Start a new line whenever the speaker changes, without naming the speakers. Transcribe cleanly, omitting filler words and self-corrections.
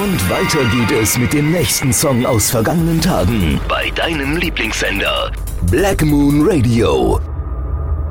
Und weiter geht es mit dem nächsten Song aus vergangenen Tagen bei deinem Lieblingssender Black Moon Radio.